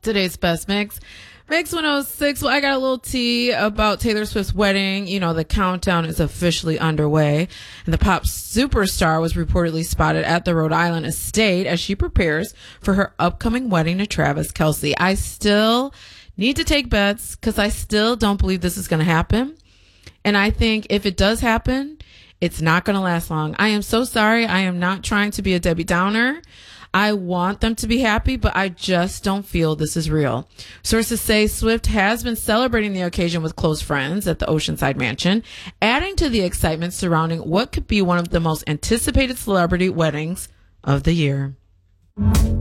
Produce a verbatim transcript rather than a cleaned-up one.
Today's best mix. Mix one oh six. Well, I got a little tea about Taylor Swift's wedding. You know, the countdown is officially underway. And the pop superstar was reportedly spotted at the Rhode Island estate as she prepares for her upcoming wedding to Travis Kelce. I still need to take bets because I still don't believe this is going to happen. And I think if it does happen, it's not going to last long. I am so sorry. I am not trying to be a Debbie Downer. I want them to be happy, but I just don't feel this is real. Sources say Swift has been celebrating the occasion with close friends at the Oceanside Mansion, adding to the excitement surrounding what could be one of the most anticipated celebrity weddings of the year.